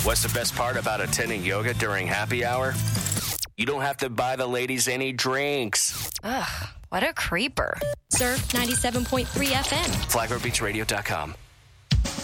What's the best part about attending yoga during happy hour? You don't have to buy the ladies any drinks. Ugh, what a creeper. Surf 97.3 FM. FlaglerBeachRadio.com.